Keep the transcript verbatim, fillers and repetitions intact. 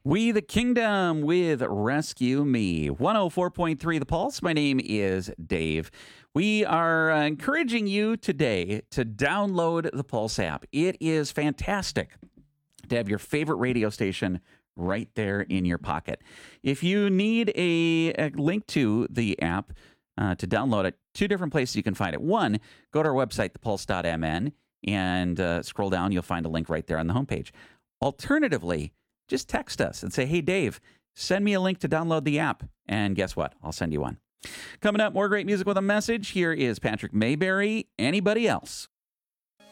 We the Kingdom with Rescue Me. one oh four point three The Pulse. My name is Dave. We are uh, encouraging you today to download the Pulse app. It is fantastic to have your favorite radio station right there in your pocket. If you need a, a link to the app uh, to download it, two different places you can find it. One, go to our website, the pulse dot m n, and uh, scroll down. You'll find a link right there on the homepage. Alternatively, just text us and say, hey, Dave, send me a link to download the app. And guess what? I'll send you one. Coming up, more great music with a message. Here is Patrick Mayberry. Anybody else?